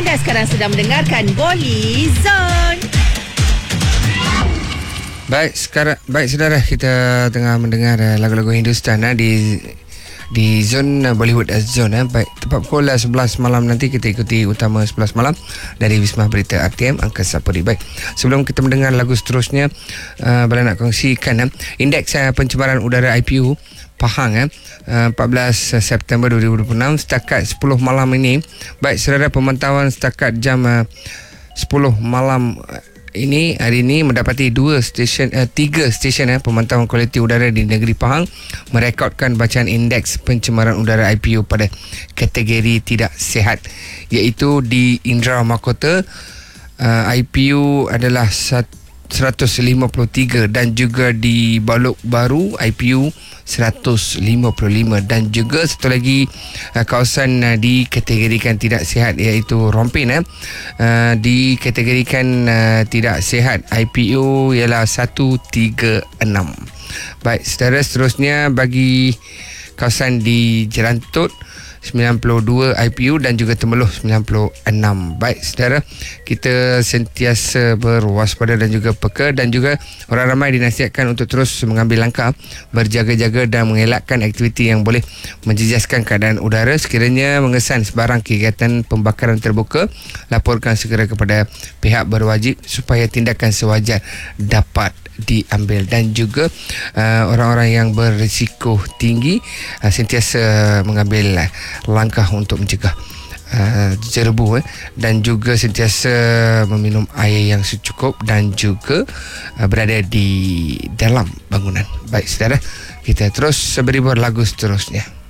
Anda sekarang sedang mendengarkan Boli Zone. Baik saudara, kita tengah mendengar lagu-lagu Hindustan di zon Bollywood Zone. Baik, tepat pukul 11 malam nanti kita ikuti utama 11 malam dari Wisma Berita RTM Angkasa Puri. Baik, sebelum kita mendengar lagu seterusnya, Bala nak kongsikan indeks pencemaran udara IPU Pahang 14 September 2026 setakat 10 malam ini. Baik saudara, pemantauan setakat jam 10 malam ini, hari ini, mendapati 3 stesen pemantauan kualiti udara di negeri Pahang merekodkan bacaan indeks pencemaran udara IPU pada kategori tidak sihat, iaitu di Indra Mahkota IPU adalah 153 dan juga di Balok Baru IPU 155 dan juga satu lagi kawasan dikategorikan tidak sihat, iaitu Rompin dikategorikan tidak sihat, IPU ialah 136. Baik saudara, seterusnya bagi kawasan di Jerantut 92 IPU dan juga Temeloh 96. Baik saudara, kita sentiasa berwaspada dan juga peka, dan juga orang ramai dinasihatkan untuk terus mengambil langkah berjaga-jaga dan mengelakkan aktiviti yang boleh menjejaskan keadaan udara. Sekiranya mengesan sebarang kegiatan pembakaran terbuka, laporkan segera kepada pihak berwajib supaya tindakan sewajar dapat diambil. Dan juga orang-orang yang berisiko tinggi sentiasa mengambil langkah untuk mencegah jerebu dan juga sentiasa meminum air yang secukup dan juga berada di dalam bangunan. Baik saudara, kita terus beri lagu seterusnya.